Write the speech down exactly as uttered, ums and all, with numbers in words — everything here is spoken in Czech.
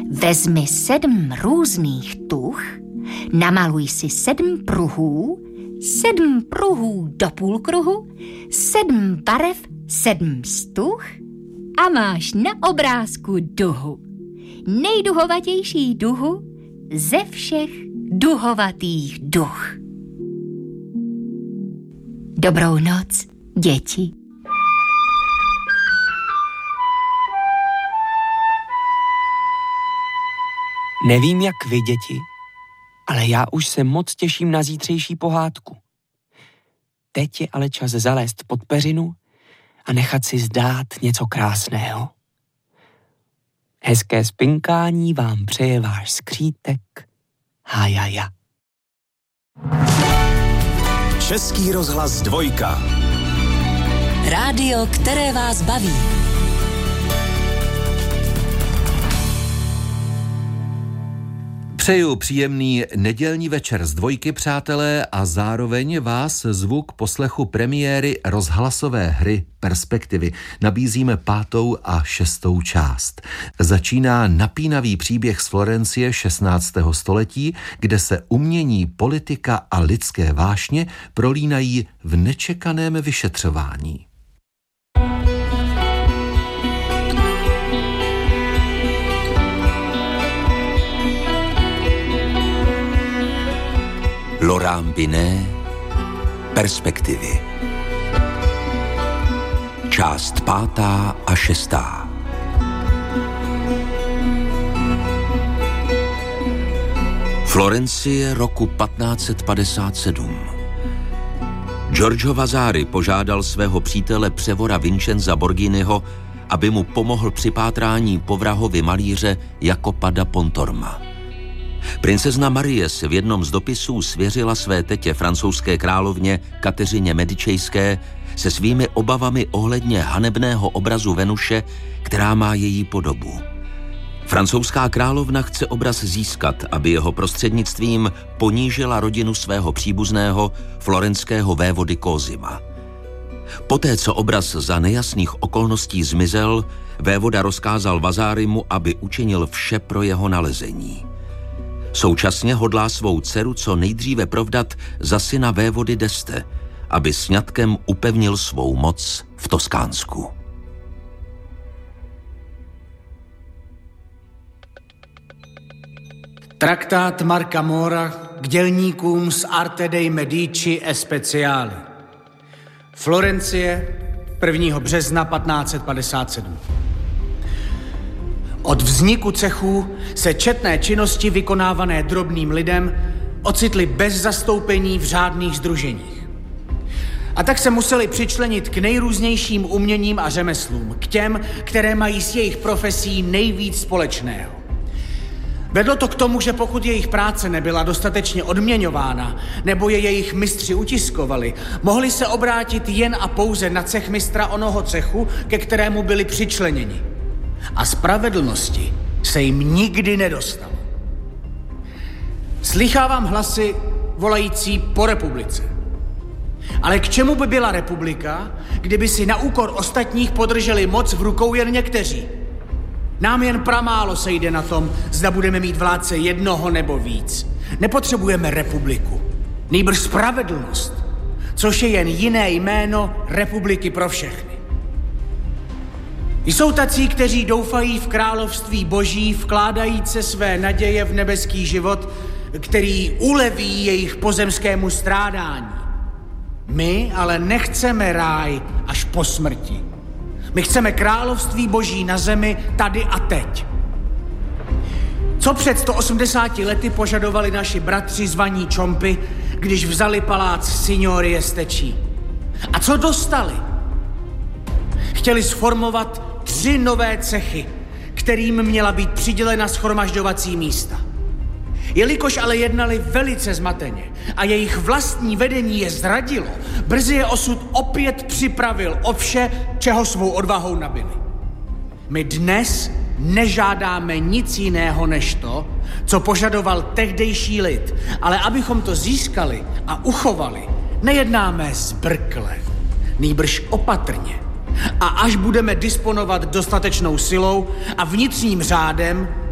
Vezmi sedm různých tuch, namaluj si sedm pruhů, sedm pruhů do půlkruhu, sedm barev, sedm stuch a máš na obrázku duhu. Nejduhovatější duhu ze všech duhovatých duch. Dobrou noc, děti. Nevím, jak vy, děti, ale já už se moc těším na zítřejší pohádku. Teď je ale čas zalézt pod peřinu a nechat si zdát něco krásného. Hezké spinkání vám přeje váš skřítek Hajaja. Český rozhlas dvojka. Rádio, které vás baví. Přeju příjemný nedělní večer z dvojky, přátelé, a zároveň vás zvu k poslechu premiéry rozhlasové hry Perspektivy. Nabízíme pátou a šestou část. Začíná napínavý příběh z Florencie šestnáctého století, kde se umění, politika a lidské vášně prolínají v nečekaném vyšetřování. Laurent Binet, Perspektivy. Část pátá a šestá. Florencie roku patnáct set padesát sedm. Giorgio Vasari požádal svého přítele převora Vincenza Borghiniho, aby mu pomohl při pátrání po vrahovi malíře Jacopa da Pontorma. Princezna Marie se v jednom z dopisů svěřila své tetě francouzské královně Kateřině Medičejské se svými obavami ohledně hanebného obrazu Venuše, která má její podobu. Francouzská královna chce obraz získat, aby jeho prostřednictvím ponížila rodinu svého příbuzného, florenského vévody Cosima. Poté, co obraz za nejasných okolností zmizel, vévoda rozkázal Vasarimu, aby učinil vše pro jeho nalezení. Současně hodlá svou dceru co nejdříve provdat za syna vévody d'Este, aby sňatkem upevnil svou moc v Toskánsku. Traktát Marca Mora k dělníkům z Arte dei Medici e Speciali. Florencie, prvního března patnáct set padesát sedm. Od vzniku cechů se četné činnosti vykonávané drobným lidem ocitly bez zastoupení v řádných sdruženích. A tak se museli přičlenit k nejrůznějším uměním a řemeslům, k těm, které mají s jejich profesí nejvíc společného. Vedlo to k tomu, že pokud jejich práce nebyla dostatečně odměňována, nebo je jejich mistři utiskovali, mohli se obrátit jen a pouze na cechmistra onoho cechu, ke kterému byli přičleněni. A spravedlnosti se jim nikdy nedostalo. Slychávám hlasy volající po republice. Ale k čemu by byla republika, kdyby si na úkor ostatních podrželi moc v rukou jen někteří? Nám jen pramálo se jde na tom, zda budeme mít vládce jednoho nebo víc. Nepotřebujeme republiku, nýbrž spravedlnost, což je jen jiné jméno republiky pro všechny. Jsou tací, kteří doufají v království boží, vkládajíce své naděje v nebeský život, který uleví jejich pozemskému strádání. My ale nechceme ráj až po smrti. My chceme království boží na zemi tady a teď. Co před sto osmdesáti lety požadovali naši bratři zvaní Čompy, když vzali palác Signorie Stečí? A co dostali? Chtěli sformovat tři nové cechy, kterým měla být přidělena shromažďovací místa. Jelikož ale jednali velice zmateně a jejich vlastní vedení je zradilo, brzy je osud opět připravil o vše, čeho svou odvahou nabili. My dnes nežádáme nic jiného než to, co požadoval tehdejší lid, ale abychom to získali a uchovali, nejednáme zbrkle, nýbrž opatrně. A až budeme disponovat dostatečnou silou a vnitřním řádem,